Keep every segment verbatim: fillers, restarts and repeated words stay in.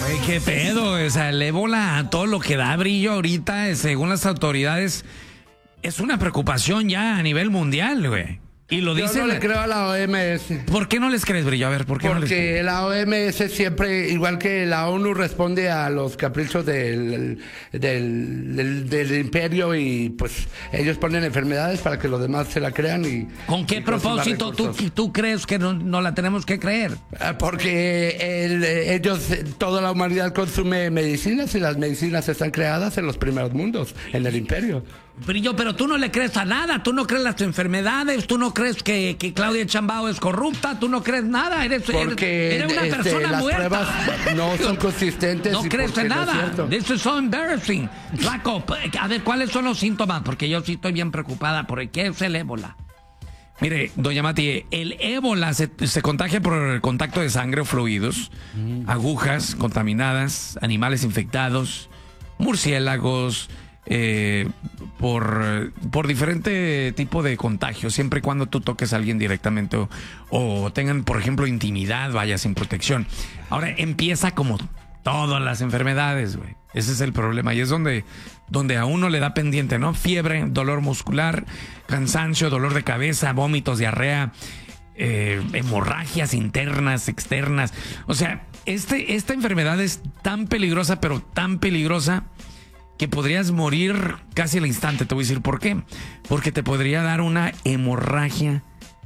Güey, qué pedo, o sea, el ébola, todo lo que da brillo ahorita, según las autoridades, es una preocupación ya a nivel mundial, güey. Y lo dice. Yo no le creo a la O M S. ¿Por qué no les crees, Brillo? A ver, ¿por qué Porque no les crees? la O M S siempre, igual que la ONU, responde a los caprichos del, del, del, del imperio y pues ellos ponen enfermedades para que los demás se la crean. y ¿Con qué y consuman propósito tú, recursos. tú crees que no, no la tenemos que creer? Porque el, ellos, toda la humanidad consume medicinas y las medicinas están creadas en los primeros mundos, en el imperio. Brillo, pero tú no le crees a nada, tú no crees las enfermedades, tú no crees que, que Claudia Sheinbaum es corrupta, tú no crees nada, eres, Porque eres, eres una este, persona las muerta. pruebas no son consistentes. No y crees porque en no es nada. cierto. This is so embarrassing. Flaco, a ver, ¿cuáles son los síntomas? Porque yo sí estoy bien preocupada por qué es el ébola. Mire, doña Mati, el ébola se, se contagia por el contacto de sangre o fluidos, mm. agujas contaminadas, animales infectados, murciélagos, eh, por, por diferente tipo de contagio, siempre y cuando tú toques a alguien directamente o, o tengan, por ejemplo, intimidad, vaya sin protección. Ahora empieza como todas las enfermedades, güey. Ese es el problema y es donde, donde a uno le da pendiente, ¿no? Fiebre, dolor muscular, cansancio, dolor de cabeza, vómitos, diarrea, eh, hemorragias internas, externas. O sea, este, esta enfermedad es tan peligrosa, pero tan peligrosa que podrías morir casi al instante. Te voy a decir por qué. Porque te podría dar una hemorragia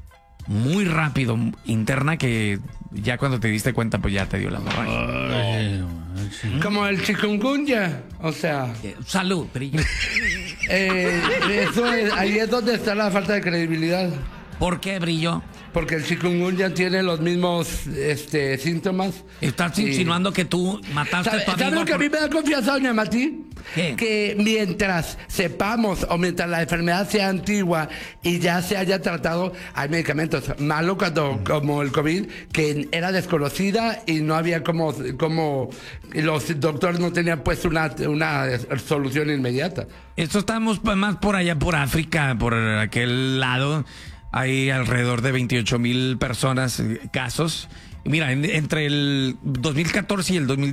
muy rápido, interna, que ya cuando te diste cuenta, pues ya te dio la hemorragia. Ay, como el chikungunya, o sea. Eh, salud, Brillo. Eh, eso es, ahí es donde está la falta de credibilidad. ¿Por qué, Brillo? Porque el chikungunya tiene los mismos este, síntomas. ¿Estás y... insinuando que tú mataste ¿Sabe, a tu amigo? ¿Sabe lo que por... a mí me da confianza, doña Mati? ¿Qué? Que mientras sepamos o mientras la enfermedad sea antigua y ya se haya tratado, hay medicamentos. Malo cuando, como el COVID, que era desconocida y no había como, como los doctores no tenían puesto una, una solución inmediata. Esto estamos más por allá, por África, por aquel lado. Hay alrededor de veintiocho mil personas, casos. Mira, en, entre el dos mil catorce y el dos mil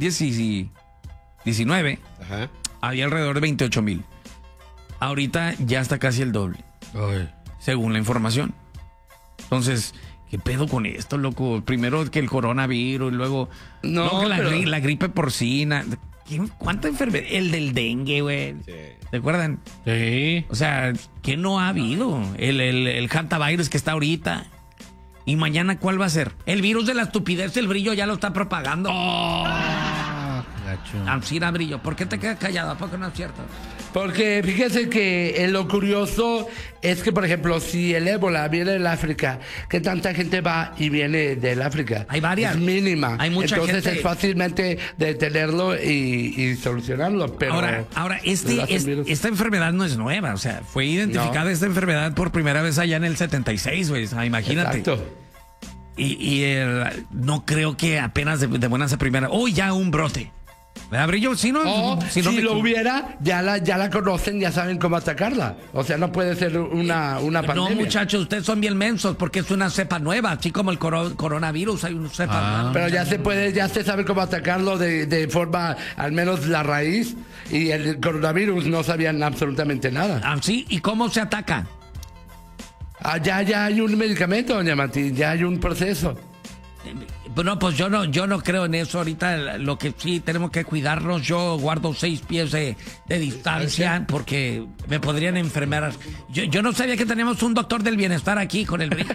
diecinueve, ajá, había alrededor de veintiocho mil. Ahorita ya está casi el doble, ay, según la información. Entonces, ¿qué pedo con esto, loco? Primero que el coronavirus, y luego no, no, la, pero... gri la gripe porcina. ¿Cuánta enfermedad? El del dengue, güey. Sí. ¿Se acuerdan? Sí. O sea, ¿qué no ha habido? El, el, el hantavirus que está ahorita. ¿Y mañana cuál va a ser? El virus de la estupidez, el Brillo ya lo está propagando. ¡Oh! Ansira, Brillo, ¿por qué te quedas callado? ¿Por qué no es cierto? Porque fíjese que eh, lo curioso es que, por ejemplo, si el ébola viene del África, ¿qué tanta gente va y viene del África? Hay varias. Es mínima. Hay mucha Entonces gente. es fácilmente detenerlo y, y solucionarlo. Pero ahora, ahora este, es, esta enfermedad no es nueva. O sea, fue identificada no. esta enfermedad por primera vez allá en el setenta y seis, güey. O sea, imagínate. Exacto. Y, y el, no creo que apenas de, de buenas a primera. ¡Oh, ya un brote! ¿Verdad, Brillo? Si, no, oh, si, no si me... lo hubiera, ya la, ya la conocen, ya saben cómo atacarla. O sea, no puede ser una, una pandemia. No, muchachos, ustedes son bien mensos porque es una cepa nueva, así como el coro coronavirus, hay una cepa ah, nueva. Pero ya se puede, ya se sabe cómo atacarlo de, de forma, al menos la raíz. Y el coronavirus no sabían absolutamente nada. Ah, sí, ¿y cómo se ataca? Ah, ya, ya hay un medicamento, doña Martín, ya hay un proceso. Bueno, pues yo no, yo no creo en eso. Ahorita lo que sí tenemos que cuidarnos. Yo guardo seis pies de, de distancia porque me podrían enfermar. Yo, yo no sabía que teníamos un doctor del bienestar aquí con el Brillo.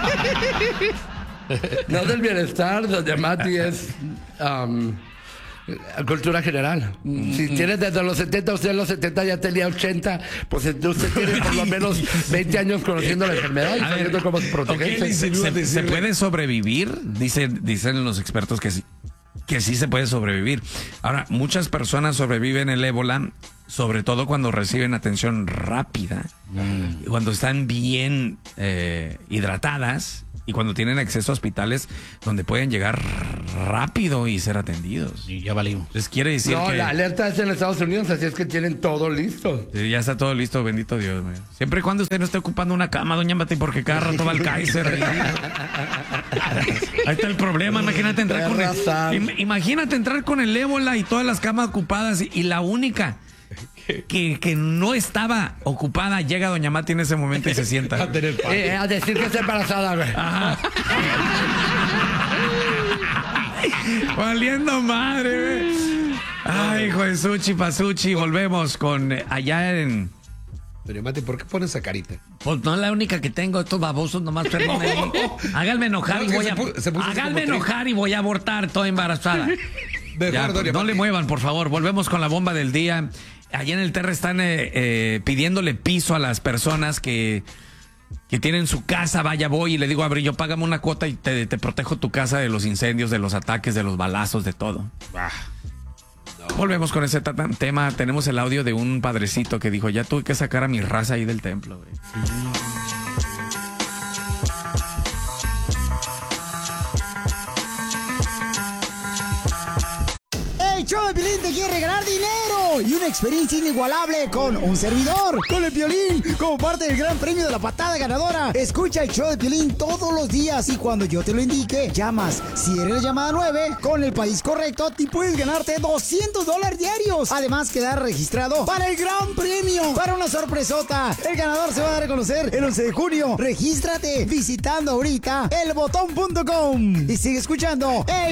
No del bienestar, doña Mati, es um, cultura general. Mm-hmm. Si tiene desde los setenta, usted en los setenta ya tenía ochenta, pues usted tiene por lo menos veinte años conociendo la enfermedad y sabiendo cómo protegerse. Okay, ¿se, se, ¿Se puede sobrevivir? Dicen, dicen los expertos que sí, que sí se puede sobrevivir. Ahora, muchas personas sobreviven el ébola sobre todo cuando reciben atención rápida, mm. cuando están bien eh, hidratadas y cuando tienen acceso a hospitales donde pueden llegar rápido y ser atendidos. Y ya valimos. Les quiere decir no, que... la alerta es en Estados Unidos, así es que tienen todo listo. Sí, ya está todo listo, bendito Dios. Man. Siempre y cuando usted no esté ocupando una cama, doña Mati, porque cada rato va al Kaiser. Ahí está el problema, imagínate entrar con el, imagínate entrar con el ébola y todas las camas ocupadas y, y la única... Que, que no estaba ocupada, llega doña Mati en ese momento y se sienta. A, eh, a decir que está embarazada, güey. Ajá. Valiendo madre, güey. Ay, hijo de Suchi Pasuchi. Volvemos con eh, allá en... Doña Mati, ¿por qué pone esa carita? Pues no es la única que tengo, estos babosos nomás. Háganme enojar no, y voy a... Puso, háganme enojar y voy a abortar, estoy embarazada. Mejor, ya, no Mati. Le muevan, por favor. Volvemos con la bomba del día. Allá en el Terra están eh, eh, pidiéndole piso a las personas que, que tienen su casa. Vaya, voy y le digo a Brillo, págame una cuota y te, te protejo tu casa de los incendios, de los ataques, de los balazos, de todo. Ah, no. Volvemos con ese tema. Tenemos el audio de un padrecito que dijo, ya tuve que sacar a mi raza ahí del templo. Güey. Sí. El show de Piolín te quiere regalar dinero y una experiencia inigualable con un servidor, con el Piolín, como parte del gran premio de la patada ganadora. Escucha el show de Piolín todos los días y cuando yo te lo indique, llamas. Si eres la llamada nueve, con el país correcto, te puedes ganarte doscientos dólares diarios. Además, quedar registrado para el gran premio, para una sorpresota. El ganador se va a dar a conocer el once de junio. Regístrate visitando ahorita el botón punto com y sigue escuchando el